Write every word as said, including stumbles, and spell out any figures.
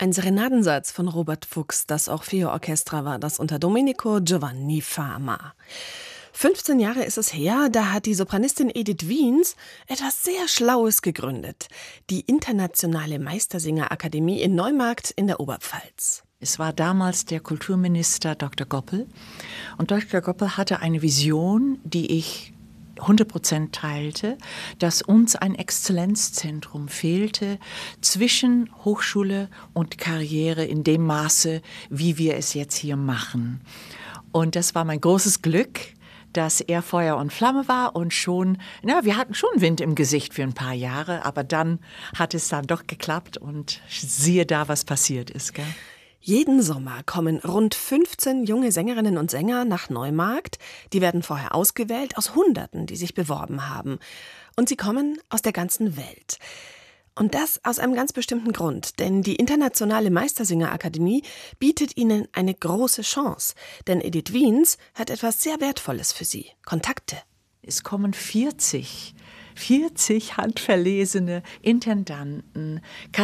Ein Serenadensatz von Robert Fuchs, das Orfeo-Orchestra war das unter Domenico Giovanni Fama. fünfzehn Jahre ist es her, da hat die Sopranistin Edith Wiens etwas sehr Schlaues gegründet. Die Internationale Meistersingerakademie in Neumarkt in der Oberpfalz. Es war damals der Kulturminister Doktor Goppel. Und Doktor Goppel hatte eine Vision, die ich hundert Prozent teilte, dass uns ein Exzellenzzentrum fehlte zwischen Hochschule und Karriere in dem Maße, wie wir es jetzt hier machen. Und das war mein großes Glück, dass er Feuer und Flamme war und schon, na, wir hatten schon Wind im Gesicht für ein paar Jahre, aber dann hat es dann doch geklappt und siehe da, was passiert ist, gell? Jeden Sommer kommen rund fünfzehn junge Sängerinnen und Sänger nach Neumarkt. Die werden vorher ausgewählt aus Hunderten, die sich beworben haben. Und sie kommen aus der ganzen Welt. Und das aus einem ganz bestimmten Grund, denn die Internationale Meistersingerakademie bietet ihnen eine große Chance. Denn Edith Wiens hat etwas sehr Wertvolles für sie: Kontakte. Es kommen vierzig, vierzig handverlesene Intendanten,